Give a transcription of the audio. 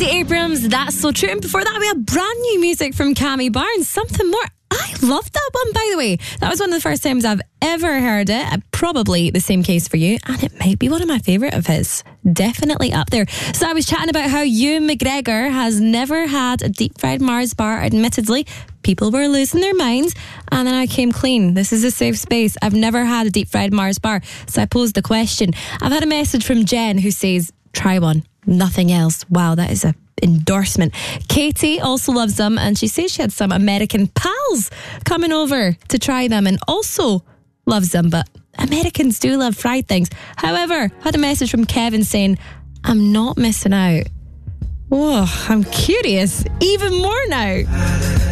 Stacey Abrams, That's So True. And before that, we had brand new music from Cammy Barnes, Something More. I loved that one, by the way. That was one of the first times I've ever heard it. Probably the same case for you. And it might be one of my favourite of his. Definitely up there. So I was chatting about how Ewan McGregor has never had a deep fried Mars bar, admittedly. People were losing their minds. And then I came clean. This is a safe space. I've never had a deep fried Mars bar. So I posed the question. I've had a message from Jen who says, try one. Nothing else. Wow, that is a endorsement. Katie also loves them, and she says she had some American pals coming over to try them and also loves them, but Americans do love fried things. However, had a message from Kevin saying, I'm not missing out. Oh, I'm curious even more now.